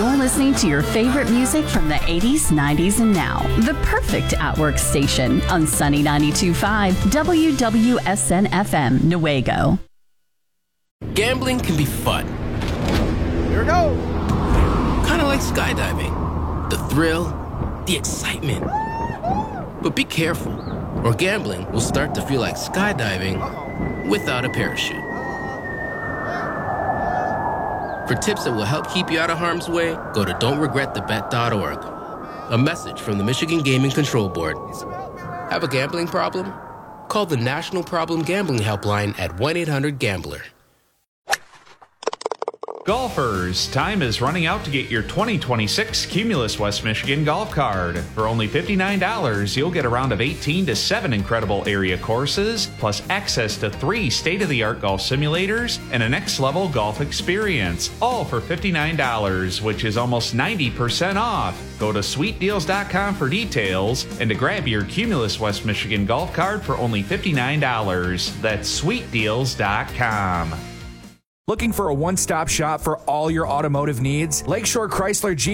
You're listening to your favorite music from the 80s, 90s, and now. The perfect at-work station on Sunny 92.5 WWSN FM, Newaygo. Gambling can be fun. Here we go. Kind of like skydiving. The thrill, the excitement. But be careful, or gambling will start to feel like skydiving without a parachute. For tips that will help keep you out of harm's way, go to don'tregretthebet.org. A message from the Michigan Gaming Control Board. Have a gambling problem? Call the National Problem Gambling Helpline at 1-800-GAMBLER. Golfers, time is running out to get your 2026 Cumulus West Michigan golf card. For only $59, you'll get a round of 18 to 7 incredible area courses, plus access to 3 state-of-the-art golf simulators and a next-level golf experience. All for $59, which is almost 90% off. Go to sweetdeals.com for details and to grab your Cumulus West Michigan golf card for only $59. That's sweetdeals.com. Looking for a one-stop shop for all your automotive needs? Lakeshore Chrysler Jeep